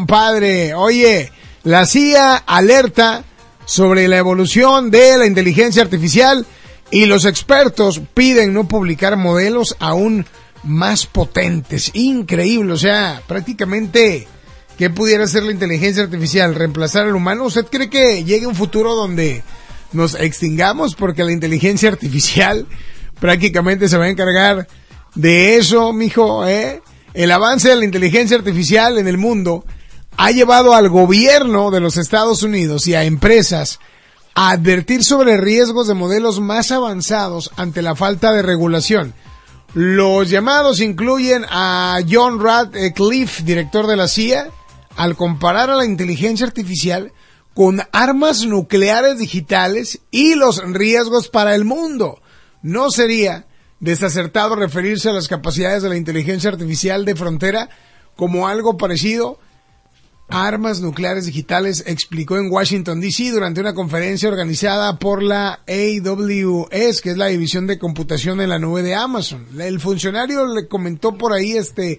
compadre. Oye, la CIA alerta sobre la evolución de la inteligencia artificial y los expertos piden no publicar modelos aún más potentes. Increíble, o sea, prácticamente, ¿qué pudiera ser la inteligencia artificial? ¿Reemplazar al humano? ¿Usted cree que llegue un futuro donde nos extingamos porque la inteligencia artificial prácticamente se va a encargar de eso, mijo, El avance de la inteligencia artificial en el mundo ha llevado al gobierno de los Estados Unidos y a empresas a advertir sobre riesgos de modelos más avanzados ante la falta de regulación. Los llamados incluyen a John Ratcliffe, director de la CIA, al comparar a la inteligencia artificial con armas nucleares digitales y los riesgos para el mundo. No sería desacertado referirse a las capacidades de la inteligencia artificial de frontera como algo parecido a armas nucleares digitales, explicó en Washington, D.C. durante una conferencia organizada por la AWS, que es la división de computación en la nube de Amazon. El funcionario le comentó por ahí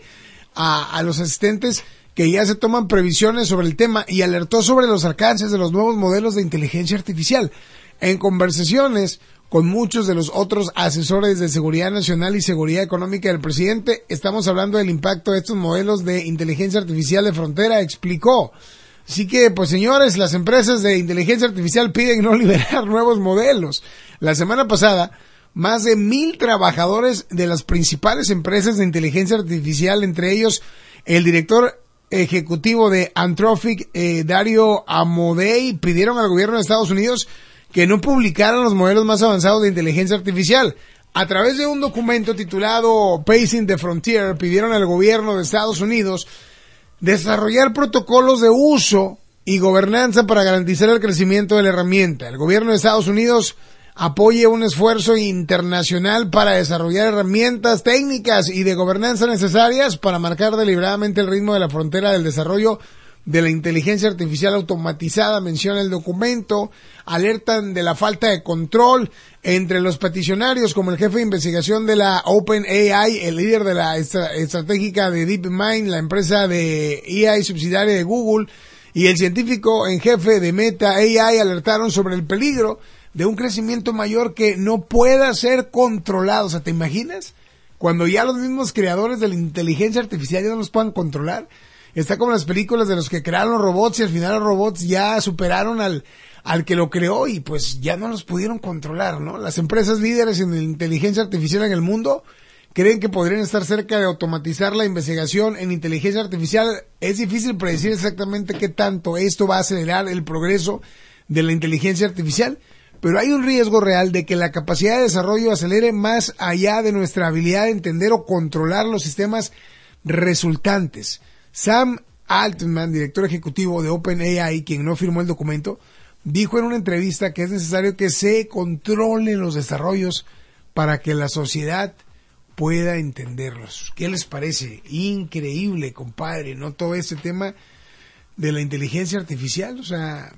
a los asistentes que ya se toman previsiones sobre el tema y alertó sobre los alcances de los nuevos modelos de inteligencia artificial. En conversaciones con muchos de los otros asesores de seguridad nacional y seguridad económica del presidente, estamos hablando del impacto de estos modelos de inteligencia artificial de frontera, explicó. Así que, pues señores, las empresas de inteligencia artificial piden no liberar nuevos modelos. La semana pasada, más de 1,000 trabajadores de las principales empresas de inteligencia artificial, entre ellos el director ejecutivo de Anthropic, Dario Amodei, pidieron al gobierno de Estados Unidos que no publicaran los modelos más avanzados de inteligencia artificial. A través de un documento titulado Pacing the Frontier, pidieron al gobierno de Estados Unidos desarrollar protocolos de uso y gobernanza para garantizar el crecimiento de la herramienta. El gobierno de Estados Unidos apoya un esfuerzo internacional para desarrollar herramientas técnicas y de gobernanza necesarias para marcar deliberadamente el ritmo de la frontera del desarrollo de la inteligencia artificial automatizada, menciona el documento. Alertan de la falta de control entre los peticionarios, como el jefe de investigación de la OpenAI, el líder de la estratégica de DeepMind, la empresa de AI subsidiaria de Google, y el científico en jefe de Meta AI alertaron sobre el peligro de un crecimiento mayor que no pueda ser controlado. O sea, ¿te imaginas? Cuando ya los mismos creadores de la inteligencia artificial ya no los puedan controlar. Está como las películas de los que crearon los robots y al final los robots ya superaron al que lo creó y pues ya no los pudieron controlar, ¿no? Las empresas líderes en inteligencia artificial en el mundo creen que podrían estar cerca de automatizar la investigación en inteligencia artificial. Es difícil predecir exactamente qué tanto esto va a acelerar el progreso de la inteligencia artificial, pero hay un riesgo real de que la capacidad de desarrollo acelere más allá de nuestra habilidad de entender o controlar los sistemas resultantes. Sam Altman, director ejecutivo de OpenAI, quien no firmó el documento, dijo en una entrevista que es necesario que se controlen los desarrollos para que la sociedad pueda entenderlos. ¿Qué les parece? Increíble, compadre, ¿no? Todo este tema de la inteligencia artificial, o sea,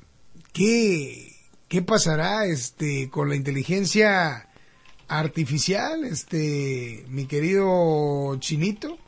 ¿qué pasará con la inteligencia artificial, mi querido Chinito?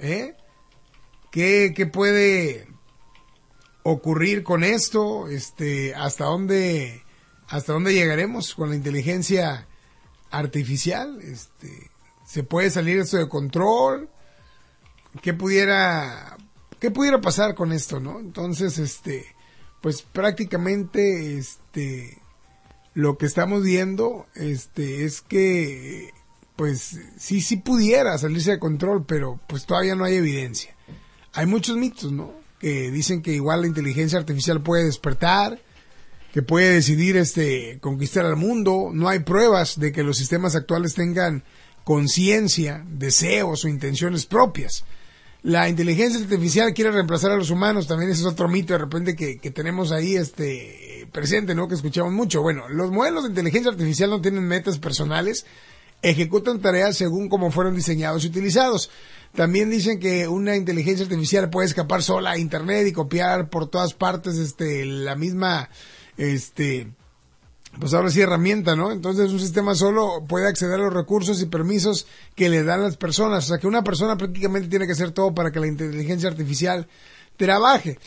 ¿Qué puede ocurrir con esto? ¿Hasta dónde llegaremos con la inteligencia artificial? ¿Se puede salir esto de control? ¿Qué pudiera pasar con esto, no? Entonces, pues prácticamente, lo que estamos viendo, es que, pues, sí pudiera salirse de control, pero pues todavía no hay evidencia. Hay muchos mitos, ¿no? Que dicen que igual la inteligencia artificial puede despertar, que puede decidir conquistar al mundo. No hay pruebas de que los sistemas actuales tengan conciencia, deseos o intenciones propias. La inteligencia artificial quiere reemplazar a los humanos, también ese es otro mito de repente que tenemos ahí presente, ¿no? Que escuchamos mucho. Bueno, los modelos de inteligencia artificial no tienen metas personales, ejecutan tareas según cómo fueron diseñados y utilizados. También dicen que una inteligencia artificial puede escapar sola a internet y copiar por todas partes la misma pues ahora sí herramienta, ¿no? Entonces un sistema solo puede acceder a los recursos y permisos que le dan las personas. O sea que una persona prácticamente tiene que hacer todo para que la inteligencia artificial trabaje.